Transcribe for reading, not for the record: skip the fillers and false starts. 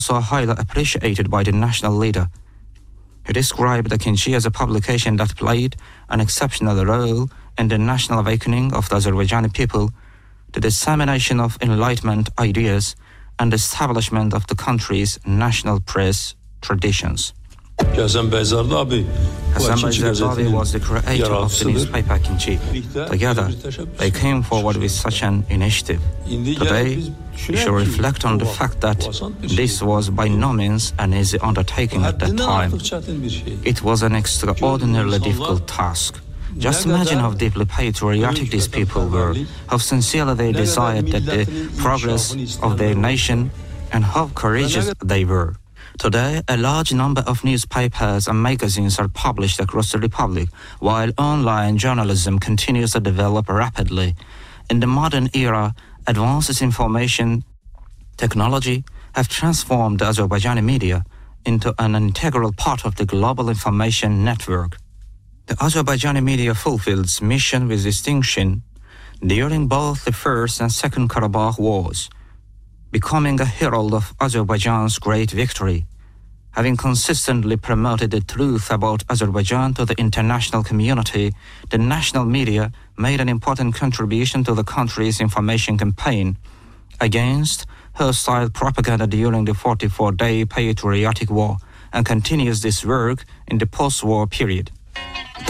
also highly appreciated by the national leader. He described the Akinci as a publication that played an exceptional role in the national awakening of the Azerbaijani people, the dissemination of Enlightenment ideas, and the establishment of the country's national press traditions. Hassan Bayzardabi was the creator of the newspaper Akinci. Together, they came forward with such an initiative. Today, we should reflect on the fact that this was by no means an easy undertaking at that time. It was an extraordinarily difficult task. Just imagine how deeply patriotic these people were, how sincerely they desired the progress of their nation, and how courageous they were. Today, a large number of newspapers and magazines are published across the Republic, while online journalism continues to develop rapidly. In the modern era, advances in information technology have transformed the Azerbaijani media into an integral part of the global information network. The Azerbaijani media fulfilled its mission with distinction during both the First and Second Karabakh Wars, becoming a herald of Azerbaijan's great victory. Having consistently promoted the truth about Azerbaijan to the international community, the national media made an important contribution to the country's information campaign against hostile propaganda during the 44-day patriotic war, and continues this work in the post-war period.